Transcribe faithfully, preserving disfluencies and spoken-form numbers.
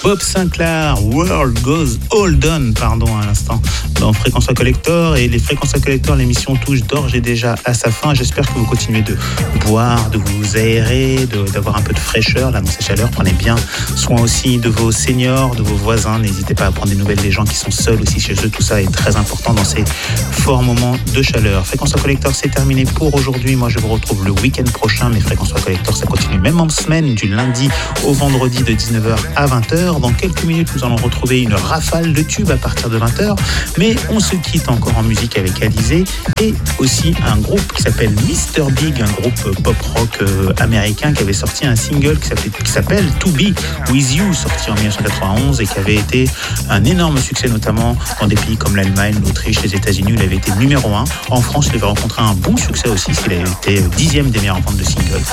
Bob Sinclair, World Goes Holden, pardon, à l'instant, dans Fréquence Collector. Et les Fréquences Collector, l'émission touche d'ores et déjà à sa fin. J'espère que vous continuez de boire, de vous aérer, de, d'avoir un peu de fraîcheur là dans ces chaleurs. Prenez bien soin aussi de vos seniors, de vos voisins. N'hésitez pas à prendre des nouvelles des gens qui sont seuls aussi chez eux. Tout ça est très important dans ces forts moments de chaleur. Fréquence Collector, c'est terminé pour aujourd'hui. Moi, je vous retrouve le week-end prochain. Mais Fréquence Collector, ça continue même en semaine, du lundi au vendredi de dix-neuf heures à vingt heures. Dans quelques minutes, nous allons retrouver une rafale de tubes à partir de vingt heures. Mais on se quitte encore en musique avec Alizé et aussi un groupe qui s'appelle mister Big, un groupe pop-rock euh, américain qui avait sorti un single qui s'appelle, qui s'appelle To Be With You, sorti en dix-neuf cent quatre-vingt-onze et qui avait été un énorme succès, notamment dans des pays comme l'Allemagne, l'Autriche, les États-Unis. Il avait été numéro un. En France, il avait rencontré un bon succès aussi, s'il avait été dixième des meilleures ventes de singles.